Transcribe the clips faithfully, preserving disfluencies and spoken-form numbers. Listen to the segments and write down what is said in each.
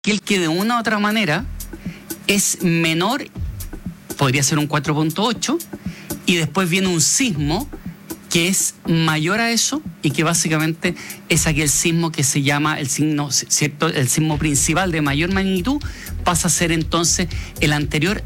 aquel que de una u otra manera es menor, podría ser un cuatro punto ocho, y después viene un sismo que es mayor a eso y que básicamente es aquel sismo que se llama el sismo, ¿cierto? El sismo principal de mayor magnitud pasa a ser entonces el anterior,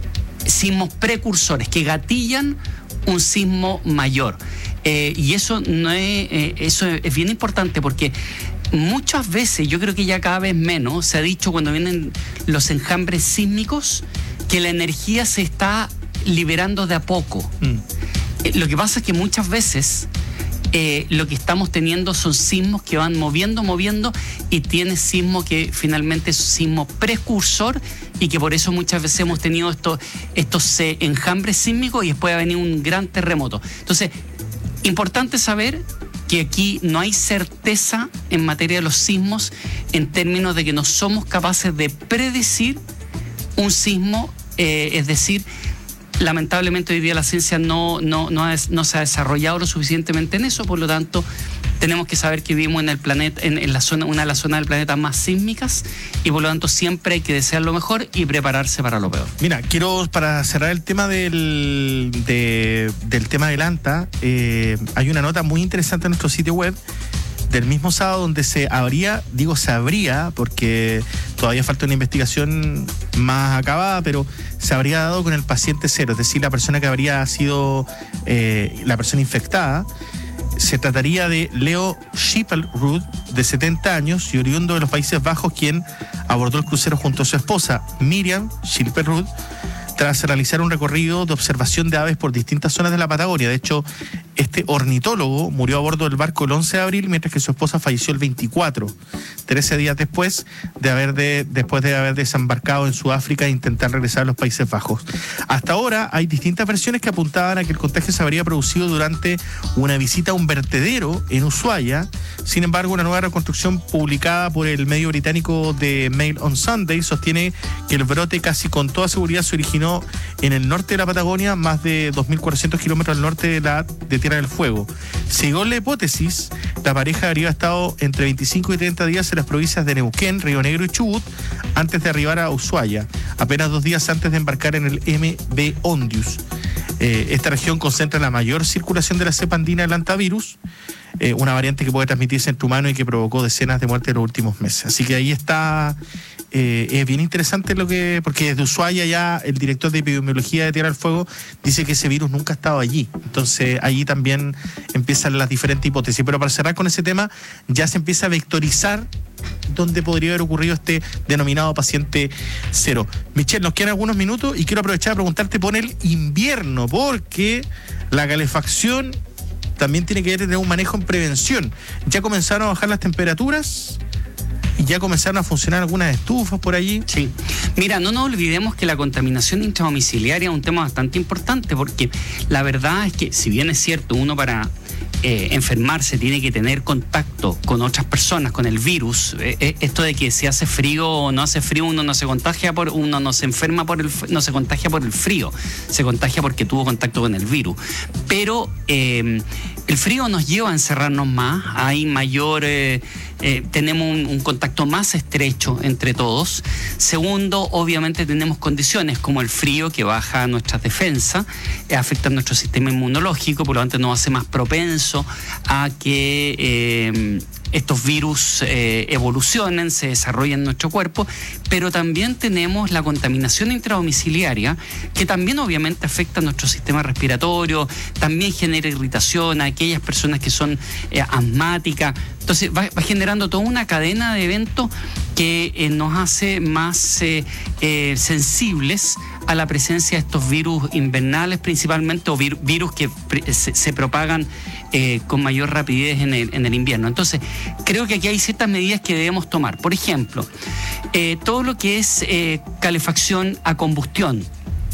sismos precursores que gatillan un sismo mayor. Eh, y eso, no es, eh, eso es bien importante porque muchas veces, yo creo que ya cada vez menos, se ha dicho cuando vienen los enjambres sísmicos que la energía se está liberando de a poco. Mm. Eh, lo que pasa es que muchas veces eh, lo que estamos teniendo son sismos que van moviendo, moviendo y tiene sismo que finalmente es un sismo precursor y que por eso muchas veces hemos tenido estos, estos eh, enjambres sísmicos y después va a venir un gran terremoto. Entonces, importante saber que aquí no hay certeza en materia de los sismos en términos de que no somos capaces de predecir un sismo, eh, es decir, lamentablemente hoy día la ciencia no, no, no, ha, no se ha desarrollado lo suficientemente en eso, por lo tanto tenemos que saber que vivimos en el planeta, en, en la zona, una de las zonas del planeta más sísmicas y por lo tanto siempre hay que desear lo mejor y prepararse para lo peor. Mira, quiero, para cerrar el tema del, de, del tema del ANTA, eh, hay una nota muy interesante en nuestro sitio web del mismo sábado donde se habría, digo se habría, porque todavía falta una investigación más acabada, pero se habría dado con el paciente cero, es decir, la persona que habría sido eh, la persona infectada. Se trataría de Leo Schipperud, de setenta años y oriundo de los Países Bajos, quien abordó el crucero junto a su esposa, Miriam Schipperud, tras realizar un recorrido de observación de aves por distintas zonas de la Patagonia. De hecho, este ornitólogo murió a bordo del barco el once de abril, mientras que su esposa falleció el veinticuatro, trece días después de haber de, después de haber desembarcado en Sudáfrica e intentar regresar a los Países Bajos. Hasta ahora hay distintas versiones que apuntaban a que el contagio se habría producido durante una visita a un vertedero en Ushuaia. Sin embargo, una nueva reconstrucción publicada por el medio británico The Mail on Sunday sostiene que el brote casi con toda seguridad se originó en el norte de la Patagonia, más de dos mil cuatrocientos kilómetros al norte de la de Tierra del Fuego. Según la hipótesis, la pareja habría estado entre veinticinco y treinta días en las provincias de Neuquén, Río Negro y Chubut antes de arribar a Ushuaia, apenas dos días antes de embarcar en el M V Ondius. Eh, esta región concentra la mayor circulación de la cepa andina del hantavirus, eh, una variante que puede transmitirse entre humanos y que provocó decenas de muertes en los últimos meses. Así que ahí está. Eh, es bien interesante lo que, porque desde Ushuaia ya el director de epidemiología de Tierra del Fuego dice que ese virus nunca ha estado allí. Entonces allí también empiezan las diferentes hipótesis. Pero para cerrar con ese tema, ya se empieza a vectorizar dónde podría haber ocurrido este denominado paciente cero. Michelle, nos quedan algunos minutos y quiero aprovechar a preguntarte por el invierno, porque la calefacción también tiene que tener un manejo en prevención. ¿Ya comenzaron a bajar las temperaturas? ¿Y ya comenzaron a funcionar algunas estufas por allí? Sí. Mira, no nos olvidemos que la contaminación intradomiciliaria es un tema bastante importante, porque la verdad es que, si bien es cierto, uno para eh, enfermarse tiene que tener contacto con otras personas, con el virus, eh, esto de que si hace frío o no hace frío, uno no se contagia por, uno no se enferma por el, no se contagia por el frío, se contagia porque tuvo contacto con el virus. Pero eh, el frío nos lleva a encerrarnos más, hay mayor... Eh, Eh, tenemos un, un contacto más estrecho entre todos. Segundo, obviamente tenemos condiciones como el frío que baja nuestras defensas, eh, afecta nuestro sistema inmunológico, por lo tanto nos hace más propenso a que eh, estos virus eh, evolucionen, se desarrollen en nuestro cuerpo, pero también tenemos la contaminación intradomiciliaria, que también obviamente afecta a nuestro sistema respiratorio, también genera irritación a aquellas personas que son eh, asmáticas. Entonces va, va generando toda una cadena de eventos que eh, nos hace más eh, eh, sensibles a la presencia de estos virus invernales principalmente, o vir, virus que se, se propagan eh, con mayor rapidez en el, en el invierno. Entonces, creo que aquí hay ciertas medidas que debemos tomar. Por ejemplo, eh, todo lo que es eh, calefacción a combustión.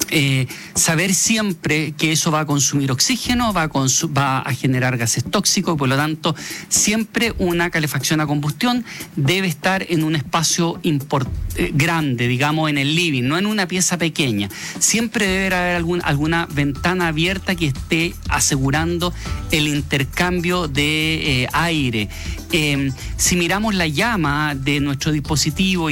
Eh, saber siempre que eso va a consumir oxígeno, va a, consu- va a generar gases tóxicos, por lo tanto, siempre una calefacción a combustión debe estar en un espacio import- eh, grande, digamos, en el living, no en una pieza pequeña. Siempre debe haber algún, alguna ventana abierta que esté asegurando el intercambio de eh, aire. Eh, si miramos la llama de nuestro dispositivo